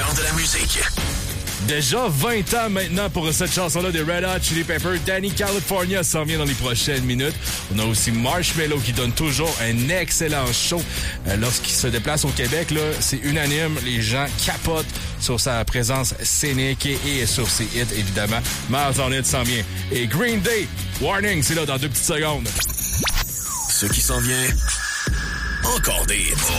l'heure de la musique. Déjà 20 ans maintenant pour cette chanson-là des Red Hot Chili Peppers. Danny California s'en vient dans les prochaines minutes. On a aussi Marshmello qui donne toujours un excellent show. Lorsqu'il se déplace au Québec, là, c'est unanime. Les gens capotent sur sa présence scénique et sur ses hits, évidemment. Marathon Hit s'en vient. Et Green Day, Warning, c'est là dans 2 petites secondes. Ce qui s'en vient, encore des hits.